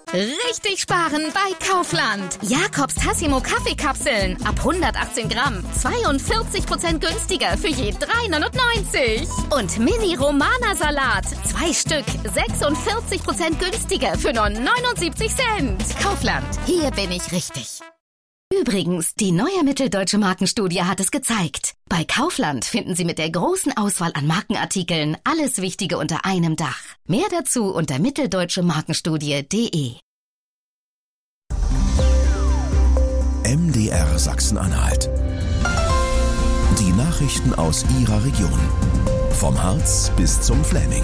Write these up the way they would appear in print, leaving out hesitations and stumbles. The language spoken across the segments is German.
Richtig sparen bei Kaufland. Jakobs Tassimo Kaffeekapseln ab 118 Gramm. 42% günstiger für je 3,99. Und Mini Romana Salat. 2 Stück. 46% günstiger für nur 79 Cent. Kaufland. Hier bin ich richtig. Übrigens, die neue Mitteldeutsche Markenstudie hat es gezeigt. Bei Kaufland finden Sie mit der großen Auswahl an Markenartikeln alles Wichtige unter einem Dach. Mehr dazu unter mitteldeutschemarkenstudie.de. MDR Sachsen-Anhalt. Die Nachrichten aus Ihrer Region. Vom Harz bis zum Fläming.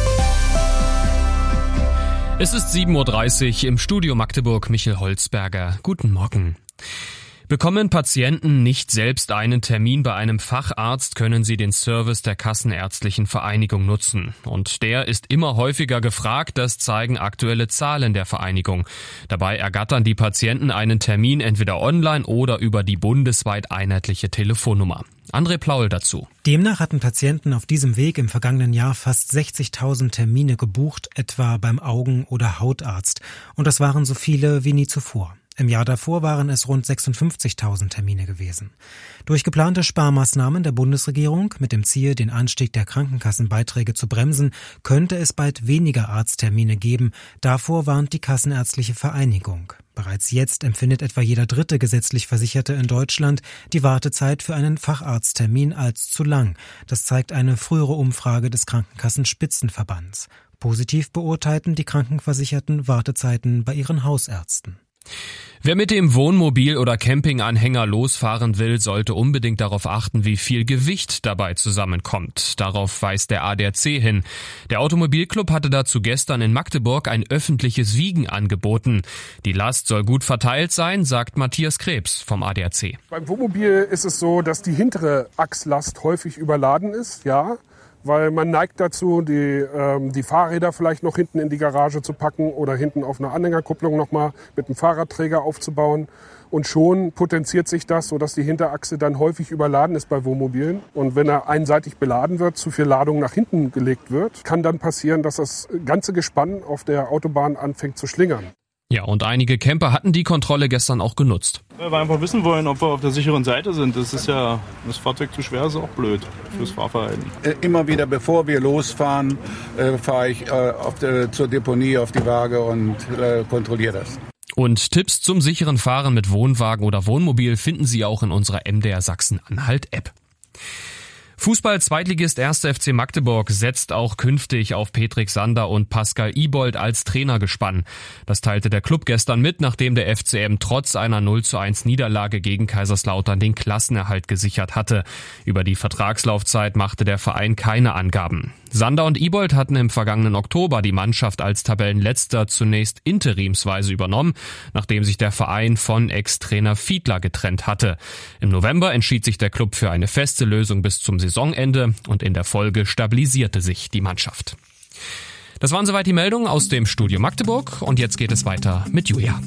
Es ist 7.30 Uhr im Studio Magdeburg. Michel Holzberger. Guten Morgen. Bekommen Patienten nicht selbst einen Termin bei einem Facharzt, können sie den Service der Kassenärztlichen Vereinigung nutzen. Und der ist immer häufiger gefragt, das zeigen aktuelle Zahlen der Vereinigung. Dabei ergattern die Patienten einen Termin entweder online oder über die bundesweit einheitliche Telefonnummer. André Plaul dazu. Demnach hatten Patienten auf diesem Weg im vergangenen Jahr fast 60.000 Termine gebucht, etwa beim Augen- oder Hautarzt. Und das waren so viele wie nie zuvor. Im Jahr davor waren es rund 56.000 Termine gewesen. Durch geplante Sparmaßnahmen der Bundesregierung mit dem Ziel, den Anstieg der Krankenkassenbeiträge zu bremsen, könnte es bald weniger Arzttermine geben. Davor warnt die Kassenärztliche Vereinigung. Bereits jetzt empfindet etwa jeder dritte gesetzlich Versicherte in Deutschland die Wartezeit für einen Facharzttermin als zu lang. Das zeigt eine frühere Umfrage des Krankenkassenspitzenverbands. Positiv beurteilten die Krankenversicherten Wartezeiten bei ihren Hausärzten. Wer mit dem Wohnmobil oder Campinganhänger losfahren will, sollte unbedingt darauf achten, wie viel Gewicht dabei zusammenkommt. Darauf weist der ADAC hin. Der Automobilclub hatte dazu gestern in Magdeburg ein öffentliches Wiegen angeboten. Die Last soll gut verteilt sein, sagt Matthias Krebs vom ADAC. Beim Wohnmobil ist es so, dass die hintere Achslast häufig überladen ist, ja. Weil man neigt dazu, die Fahrräder vielleicht noch hinten in die Garage zu packen oder hinten auf einer Anhängerkupplung nochmal mit einem Fahrradträger aufzubauen. Und schon potenziert sich das, sodass die Hinterachse dann häufig überladen ist bei Wohnmobilen. Und wenn er einseitig beladen wird, zu viel Ladung nach hinten gelegt wird, kann dann passieren, dass das ganze Gespann auf der Autobahn anfängt zu schlingern. Ja, und einige Camper hatten die Kontrolle gestern auch genutzt. Weil wir einfach wissen wollen, ob wir auf der sicheren Seite sind. Das Fahrzeug zu schwer ist auch blöd fürs Fahrverhalten. Immer wieder, bevor wir losfahren, fahre ich zur Deponie auf die Waage und kontrolliere das. Und Tipps zum sicheren Fahren mit Wohnwagen oder Wohnmobil finden Sie auch in unserer MDR Sachsen-Anhalt-App. Fußball-Zweitligist 1. FC Magdeburg setzt auch künftig auf Petrik Sander und Pascal Ibold als Trainergespann. Das teilte der Club gestern mit, nachdem der FCM trotz einer 0:1 Niederlage gegen Kaiserslautern den Klassenerhalt gesichert hatte. Über die Vertragslaufzeit machte der Verein keine Angaben. Sander und Ibold hatten im vergangenen Oktober die Mannschaft als Tabellenletzter zunächst interimsweise übernommen, nachdem sich der Verein von Ex-Trainer Fiedler getrennt hatte. Im November entschied sich der Club für eine feste Lösung bis zum Saisonende und in der Folge stabilisierte sich die Mannschaft. Das waren soweit die Meldungen aus dem Studio Magdeburg und jetzt geht es weiter mit Julia.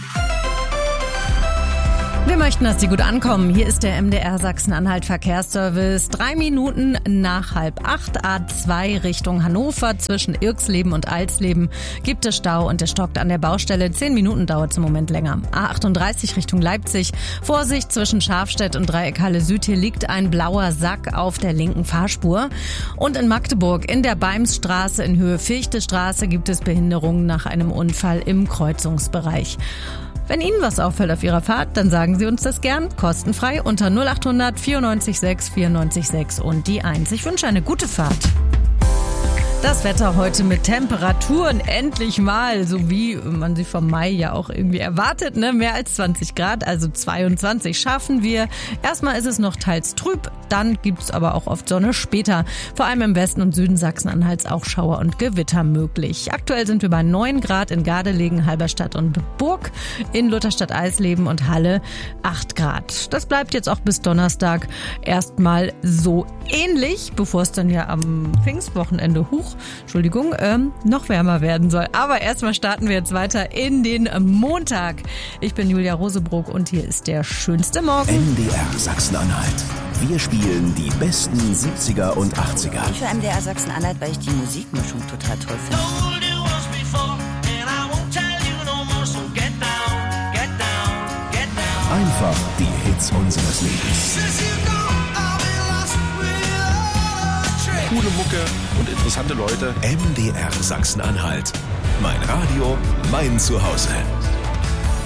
Wir möchten, dass Sie gut ankommen. Hier ist der MDR Sachsen-Anhalt Verkehrsservice. 3 Minuten nach 7:30, A2 Richtung Hannover. Zwischen Irxleben und Alsleben gibt es Stau und der stockt an der Baustelle. 10 Minuten dauert es im Moment länger. A38 Richtung Leipzig. Vorsicht, zwischen Schafstedt und Dreieck Halle Süd. Hier liegt ein blauer Sack auf der linken Fahrspur. Und in Magdeburg in der Beimsstraße in Höhe Fichtestraße gibt es Behinderungen nach einem Unfall im Kreuzungsbereich. Wenn Ihnen was auffällt auf Ihrer Fahrt, dann sagen Sie uns das gern kostenfrei unter 0800 94 6 94 6 und die 1. Ich wünsche eine gute Fahrt. Das Wetter heute mit Temperaturen endlich mal, so wie man sie vom Mai ja auch irgendwie erwartet, ne? Mehr als 20 Grad, also 22 schaffen wir. Erstmal ist es noch teils trüb, dann gibt's aber auch oft Sonne später. Vor allem im Westen und Süden Sachsen-Anhalts auch Schauer und Gewitter möglich. Aktuell sind wir bei 9 Grad in Gardelegen, Halberstadt und Burg, in Lutherstadt, Eisleben und Halle 8 Grad. Das bleibt jetzt auch bis Donnerstag erstmal so ähnlich, bevor es dann ja am Pfingstwochenende noch wärmer werden soll. Aber erstmal starten wir jetzt weiter in den Montag. Ich bin Julia Rosebrock und hier ist der schönste Morgen. MDR Sachsen-Anhalt. Wir spielen die besten 70er und 80er. Ich für MDR Sachsen-Anhalt, weil ich die Musikmischung total toll finde. Einfach die Hits unseres Lebens. Coole Mucke und interessante Leute. MDR Sachsen-Anhalt. Mein Radio, mein Zuhause.